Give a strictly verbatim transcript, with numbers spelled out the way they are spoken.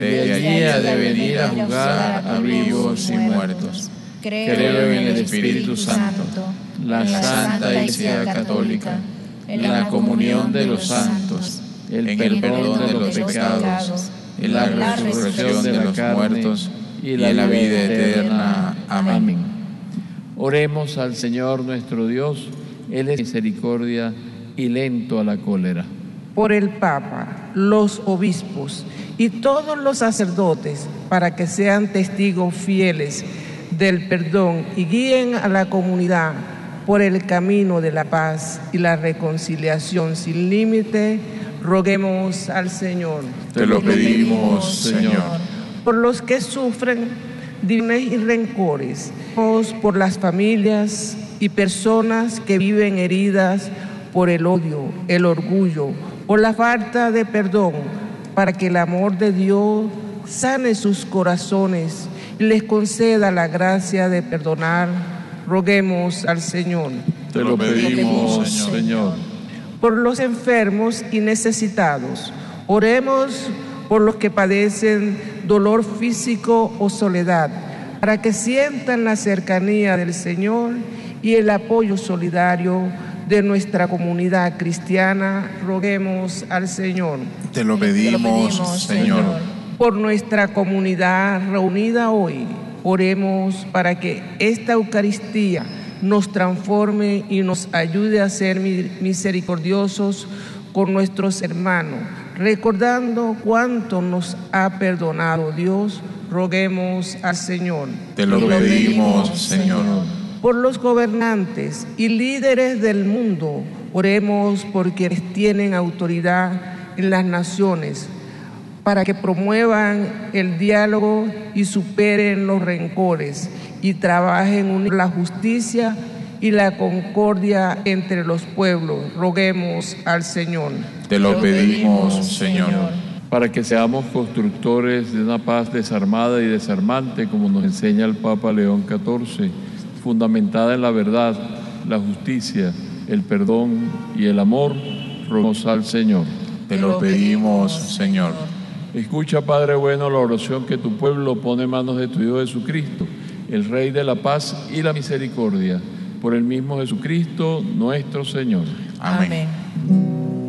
De allí ha de venir a juzgar a vivos y muertos. Creo en el Espíritu Santo, la Santa Iglesia Católica, en la comunión de los santos, en el perdón de los pecados, en la resurrección de los muertos y en la vida eterna. Amén. Oremos al Señor nuestro Dios. Él es misericordia y lento a la cólera. Por el Papa, los obispos y todos los sacerdotes, para que sean testigos fieles del perdón y guíen a la comunidad por el camino de la paz y la reconciliación sin límite, roguemos al Señor. Te lo pedimos, Señor. Por los que sufren divisiones y rencores, por las familias y personas que viven heridas por el odio, el orgullo, por la falta de perdón, para que el amor de Dios sane sus corazones y les conceda la gracia de perdonar, roguemos al Señor. Te lo pedimos, Señor. Por los enfermos y necesitados, oremos por los que padecen dolor físico o soledad, para que sientan la cercanía del Señor y el apoyo solidario de nuestra comunidad cristiana, roguemos al Señor. Te lo pedimos, Te lo pedimos Señor. Por nuestra comunidad reunida hoy, oremos para que esta Eucaristía nos transforme y nos ayude a ser misericordiosos con nuestros hermanos, recordando cuánto nos ha perdonado Dios, roguemos al Señor. Te lo pedimos, Señor. Por los gobernantes y líderes del mundo, oremos por quienes tienen autoridad en las naciones, para que promuevan el diálogo y superen los rencores y trabajen en la justicia y la concordia entre los pueblos. Roguemos al Señor. Te lo pedimos, Señor. Para que seamos constructores de una paz desarmada y desarmante, como nos enseña el Papa León catorce, fundamentada en la verdad, la justicia, el perdón y el amor, roguemos al Señor. Te lo pedimos, Señor. Escucha, Padre bueno, la oración que tu pueblo pone en manos de tu Hijo Jesucristo, el Rey de la paz y la misericordia, por el mismo Jesucristo nuestro Señor. Amén. Amén.